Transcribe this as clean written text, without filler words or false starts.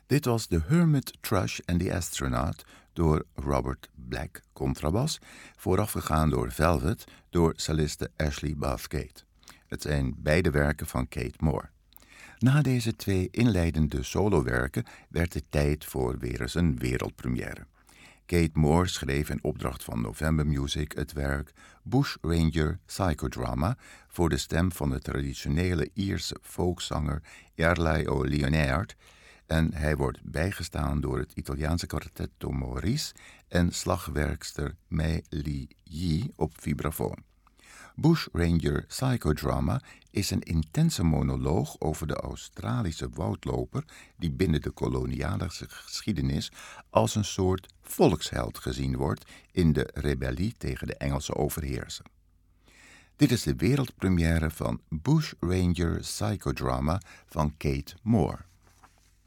Dit was The Hermit Thrush and the Astronaut door Robert Black, contrabas, voorafgegaan door Velvet door soliste Ashley Bathgate. Het zijn beide werken van Kate Moore. Na deze twee inleidende solowerken werd het tijd voor weer eens een wereldpremière. Kate Moore schreef in opdracht van November Music het werk Bushranger Psychodrama voor de stem van de traditionele Ierse folkzanger Iarlaith Ó Lionáird en hij wordt bijgestaan door het Italiaanse kwartetto Maurice en slagwerkster Mei Li Yi op vibrafoon. Bushranger Psychodrama is een intense monoloog over de Australische woudloper die binnen de koloniale geschiedenis als een soort volksheld gezien wordt in de rebellie tegen de Engelse overheerser. Dit is de wereldpremière van Bushranger Psychodrama van Kate Moore.